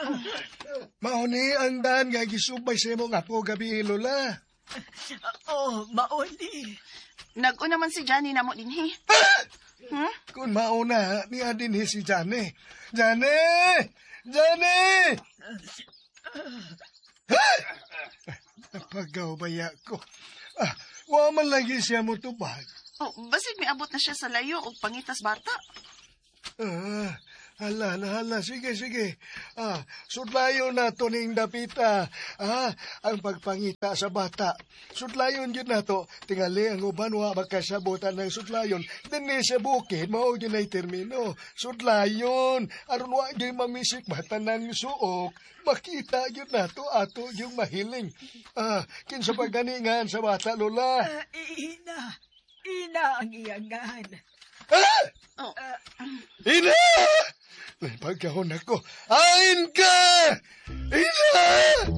Mauni ang daan nga gisubay sa imong apo gabi, Lola. Mauni. Nag-una man si Johnny na mo dinhi. Kung mauna, ni adin si Jane. Jane! Jane! Napagaw baya ko. Wa man lagi siya mo tubag. Basig may abot na siya sa layo o pangitas bata. Hala. Sige. Sudlayon na to ning dapita. Ang pagpangita sa bata. Sudlayon yun na to. Tingali ang uban wa makasabutan ng sudlayon. Dini sa bukid, mao yun ay termino. Sudlayon. Aron wa yun mamisik bata ng suok. Makita yun na to ato yung mahiling. Kinsa paganingan sa bata, Lola. Ina ang iyangan. Ina! Pagkahon ako. Ain ka! Ina!